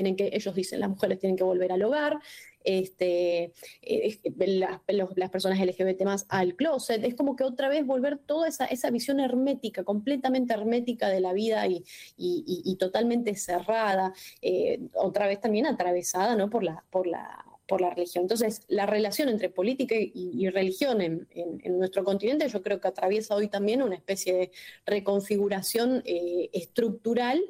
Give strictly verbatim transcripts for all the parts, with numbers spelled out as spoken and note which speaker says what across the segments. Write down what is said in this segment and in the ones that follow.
Speaker 1: tienen que, ellos dicen, las mujeres tienen que volver al hogar, este, eh, las, los, las personas L G B T más al closet. Es como que otra vez volver toda esa, esa visión hermética, completamente hermética de la vida y, y, y, y totalmente cerrada, eh, otra vez también atravesada, ¿no?, por la, por la por la religión. Entonces, la relación entre política y, y religión en, en, en nuestro continente yo creo que atraviesa hoy también una especie de reconfiguración eh, estructural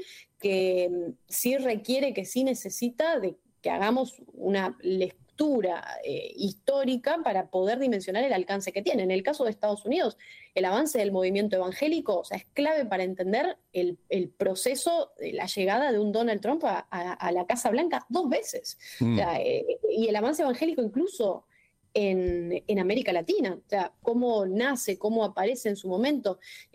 Speaker 1: que sí requiere, que sí necesita de que hagamos una lectura eh, histórica para poder dimensionar el alcance que tiene. En el caso de Estados Unidos, el avance del movimiento evangélico, o sea, es clave para entender el, el proceso de la llegada de un Donald Trump a, a, a la Casa Blanca dos veces. Mm. O sea, eh, y el avance evangélico incluso en, en América Latina, o sea, cómo nace, cómo aparece en su momento,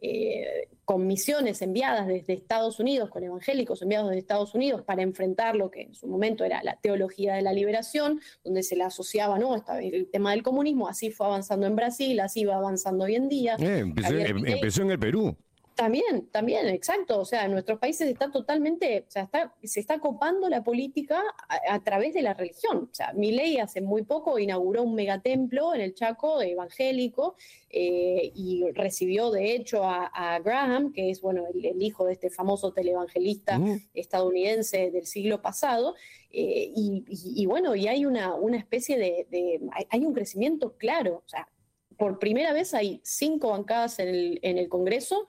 Speaker 1: eh, con misiones enviadas desde Estados Unidos, con evangélicos enviados desde Estados Unidos para enfrentar lo que en su momento era la teología de la liberación, donde se la asociaba, ¿no?, el tema del comunismo. Así fue avanzando en Brasil, así va avanzando hoy en día.
Speaker 2: Eh, empezó, em, empezó en el Perú.
Speaker 1: También, también, exacto. O sea, en nuestros países está totalmente, o sea, está, se está copando la política a, a través de la religión. O sea, Milei hace muy poco inauguró un megatemplo en el Chaco evangélico eh, y recibió de hecho a, a Graham, que es, bueno, el, el hijo de este famoso televangelista uh-huh. estadounidense del siglo pasado. Eh, y, y, y bueno, y hay una, una especie de, de, hay un crecimiento claro. O sea, por primera vez hay cinco bancadas en el, en el Congreso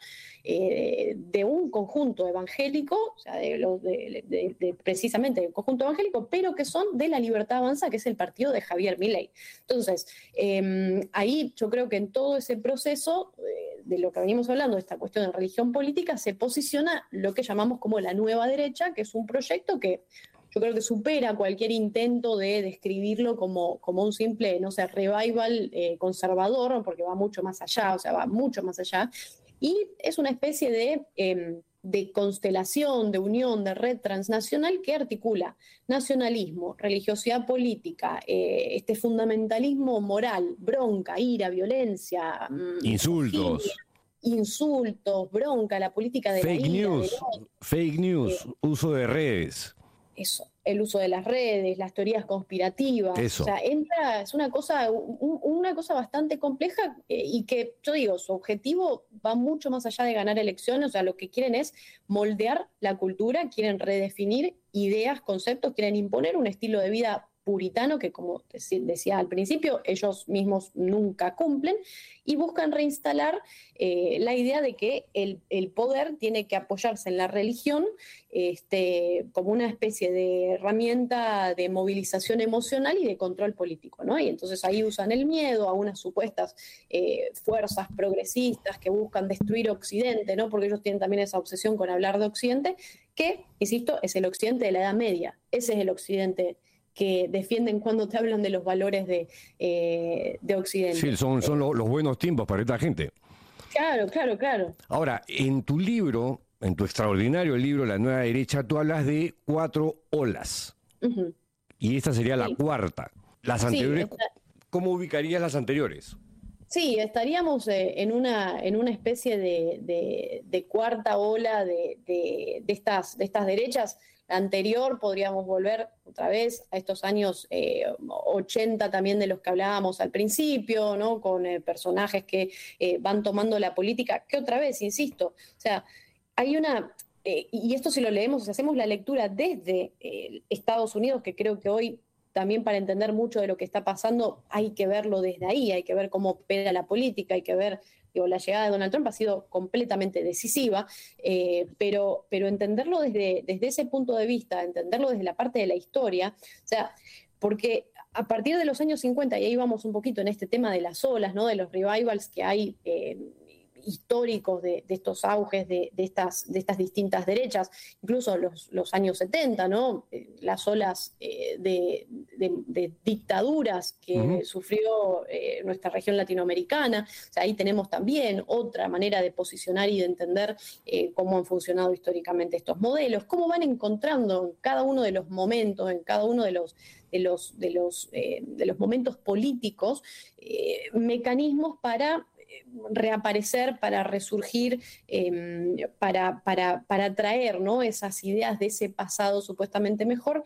Speaker 1: eh, de un conjunto evangélico, o sea, de, de, de, de, precisamente de un conjunto evangélico, pero que son de la Libertad Avanza, que es el partido de Javier Milei. Entonces, eh, ahí yo creo que en todo ese proceso eh, de lo que venimos hablando, de esta cuestión de religión política, se posiciona lo que llamamos como la nueva derecha, que es un proyecto que yo creo que supera cualquier intento de describirlo como, como un simple, no sé, revival eh, conservador, porque va mucho más allá, o sea, va mucho más allá. Y es una especie de, eh, de constelación, de unión, de red transnacional que articula nacionalismo, religiosidad política, eh, este fundamentalismo moral, bronca, ira, violencia,
Speaker 2: insultos.
Speaker 1: Filia, insultos, bronca, la política de
Speaker 2: fake
Speaker 1: la ira.
Speaker 2: News,
Speaker 1: de
Speaker 2: fake news, eh, uso de redes.
Speaker 1: Eso, el uso de las redes, las teorías conspirativas.
Speaker 2: Eso.
Speaker 1: O sea, entra, es una cosa, un, una cosa bastante compleja eh, y que, yo digo, su objetivo va mucho más allá de ganar elecciones. O sea, lo que quieren es moldear la cultura, quieren redefinir ideas, conceptos, quieren imponer un estilo de vida puritano que, como decía al principio, ellos mismos nunca cumplen, y buscan reinstalar eh, la idea de que el, el poder tiene que apoyarse en la religión este, como una especie de herramienta de movilización emocional y de control político, ¿no? Y entonces ahí usan el miedo a unas supuestas eh, fuerzas progresistas que buscan destruir Occidente, ¿no? Porque ellos tienen también esa obsesión con hablar de Occidente, que, insisto, es el Occidente de la Edad Media. Ese es el Occidente que defienden cuando te hablan de los valores de, eh, de Occidente.
Speaker 2: Sí, son, son los, los buenos tiempos para esta gente.
Speaker 1: Claro, claro, claro.
Speaker 2: Ahora, en tu libro, en tu extraordinario libro, La Nueva Derecha, tú hablas de cuatro olas. Uh-huh. Y esta sería la sí. cuarta. Las anteriores, sí, esta... ¿cómo ubicarías las anteriores?
Speaker 1: Sí, estaríamos eh, en, una, en una especie de, de, de cuarta ola de, de, de, estas, de estas derechas. La anterior podríamos volver otra vez a estos años eh, ochenta también de los que hablábamos al principio, ¿no? Con eh, personajes que eh, van tomando la política, que otra vez, insisto, o sea, hay una... Eh, y esto si lo leemos, si hacemos la lectura desde eh, Estados Unidos, que creo que hoy también para entender mucho de lo que está pasando hay que verlo desde ahí, hay que ver cómo opera la política, hay que ver, digo, la llegada de Donald Trump ha sido completamente decisiva, eh, pero, pero entenderlo desde, desde ese punto de vista, entenderlo desde la parte de la historia, o sea, porque a partir de los años cincuenta, y ahí vamos un poquito en este tema de las olas, ¿no? De los revivals que hay eh, históricos de, de estos auges de, de, estas, de estas distintas derechas, incluso los, los años setenta, ¿no? Las olas eh, de, de, de dictaduras que uh-huh. sufrió eh, nuestra región latinoamericana. O sea, ahí tenemos también otra manera de posicionar y de entender eh, cómo han funcionado históricamente estos modelos, cómo van encontrando en cada uno de los momentos, en cada uno de los de los, de los, eh, de los momentos políticos, eh, mecanismos para reaparecer, para resurgir, eh, para, para, para traer, ¿no?, esas ideas de ese pasado supuestamente mejor,